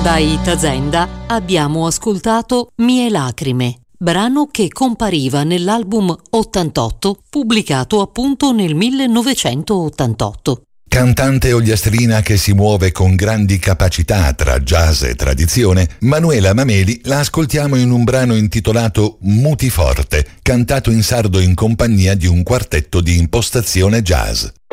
Da Itazenda abbiamo ascoltato Mie lacrime, brano che compariva nell'album 88, pubblicato appunto nel 1988. Cantante ogliastrina che si muove con grandi capacità tra jazz e tradizione, Manuela Mameli la ascoltiamo in un brano intitolato Muti forte, cantato in sardo in compagnia di un quartetto di impostazione jazz.